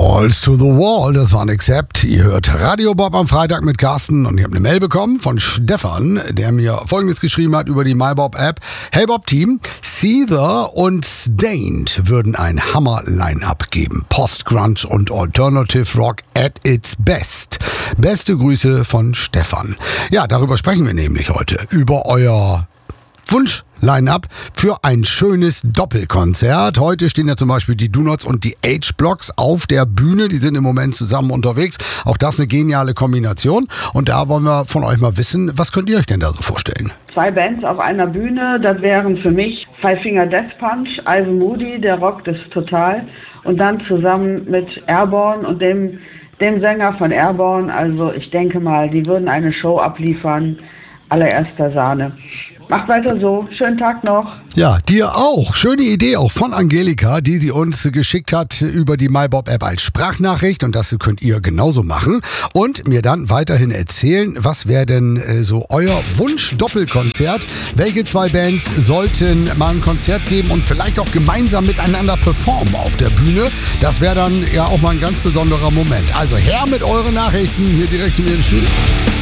Balls to the Wall, das war ein Accept. Ihr hört Radio Bob am Freitag mit Carsten und ich habe eine Mail bekommen von Stefan, der mir Folgendes geschrieben hat über die MyBob-App. Hey Bob-Team, Seether und Stained würden ein Hammer-Line-Up geben. Post-Grunge und Alternative Rock at its best. Beste Grüße von Stefan. Ja, darüber sprechen wir nämlich heute. Über euer Wunsch-Line-Up für ein schönes Doppelkonzert. Heute stehen ja zum Beispiel die Do-Nots und die H-Blocks auf der Bühne. Die sind im Moment zusammen unterwegs. Auch das eine geniale Kombination. Und da wollen wir von euch mal wissen, was könnt ihr euch denn da so vorstellen? 2 Bands auf einer Bühne, das wären für mich Five Finger Death Punch, Ivan Moody, der rockt es total. Und dann zusammen mit Airborne und dem Sänger von Airborne. Also ich denke mal, die würden eine Show abliefern. Allererster Sahne. Macht weiter so. Schönen Tag noch. Ja, dir auch. Schöne Idee auch von Angelika, die sie uns geschickt hat über die MyBob-App als Sprachnachricht. Und das könnt ihr genauso machen. Und mir dann weiterhin erzählen, was wäre denn so euer Wunsch-Doppelkonzert? Welche 2 Bands sollten mal ein Konzert geben und vielleicht auch gemeinsam miteinander performen auf der Bühne? Das wäre dann ja auch mal ein ganz besonderer Moment. Also her mit euren Nachrichten hier direkt zu mir ins Studio.